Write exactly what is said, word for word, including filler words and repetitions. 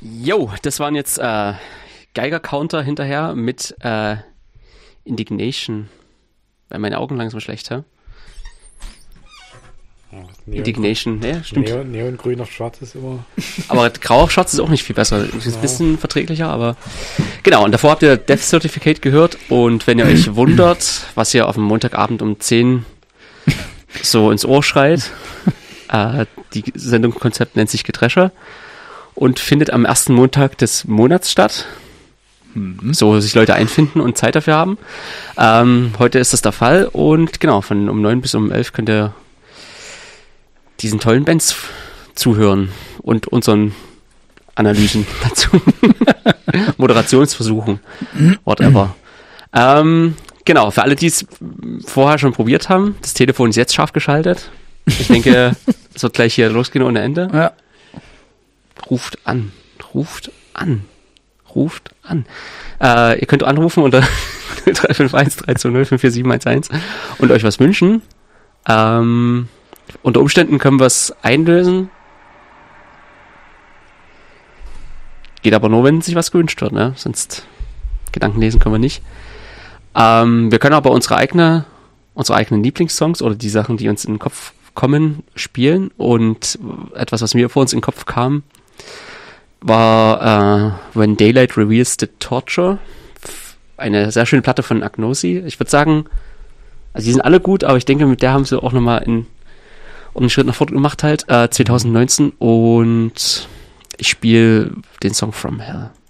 Jo, das waren jetzt äh, Geiger-Counter hinterher mit äh, Indignation. Weil meine Augen langsam schlecht, hä? Ja, Neon, Indignation, ne, stimmt. Neon, Neongrün auf Schwarz ist immer... Aber grau auf schwarz ist auch nicht viel besser. Ist ein bisschen verträglicher, aber... Genau, und davor habt ihr Death Certificate gehört. Und wenn ihr euch wundert, was ihr auf dem Montagabend um zehn so ins Ohr schreit, äh, die Sendungskonzept nennt sich Getresche und findet am ersten Montag des Monats statt. Mhm. So sich Leute einfinden und Zeit dafür haben. Ähm, heute ist das der Fall und genau, von um neun bis um elf könnt ihr diesen tollen Bands zuhören und unseren Analysen dazu. Moderationsversuchen. Whatever. ähm, genau, für alle, die es vorher schon probiert haben, das Telefon ist jetzt scharf geschaltet. Ich denke, es wird gleich hier losgehen ohne Ende. Ja. Ruft an. Ruft an. Ruft an. Äh, ihr könnt anrufen unter drei fünf eins, drei zwei null, fünf vier sieben eins eins und euch was wünschen. Ähm, unter Umständen können wir es einlösen. Geht aber nur, wenn sich was gewünscht wird, ne? Sonst Gedanken lesen können wir nicht. Ähm, wir können aber unsere eigene, unsere eigenen Lieblingssongs oder die Sachen, die uns in den Kopf kommen, spielen. Und etwas, was mir vor uns in den Kopf kam, war uh, When Daylight Reveals the Torture. Eine sehr schöne Platte von Agnosi. Ich würde sagen, also die sind alle gut, aber ich denke, mit der haben sie auch nochmal einen, einen Schritt nach vorne gemacht halt, äh, zwanzig neunzehn, und ich spiele den Song From Hell.